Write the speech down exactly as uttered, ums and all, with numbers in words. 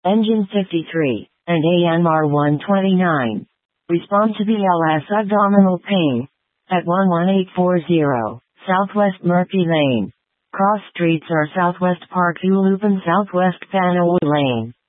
Engine fifty-three, and A M R one twenty-nine. Respond to B L S abdominal pain. At one one eight four zero, Southwest Murphy Lane. Cross streets are Southwest Park View Loop and Southwest Panawa Lane.